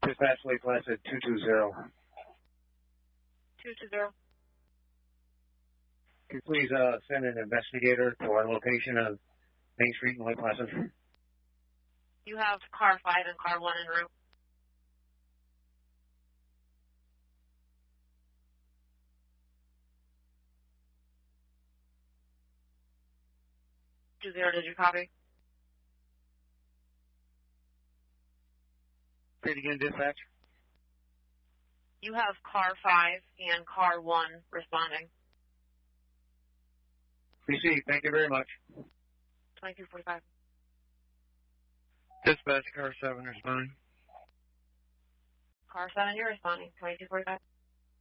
Dispatch Lake Placid 220. 220. Can you please send an investigator to our location on Main Street in Lake Placid? You have car 5 and car 1 en route. Did you copy? Say it again, dispatch. You have car 5 and car 1 responding. Received. Thank you very much. 2245. Dispatch car 7 responding. Car 7, you're responding. 2245.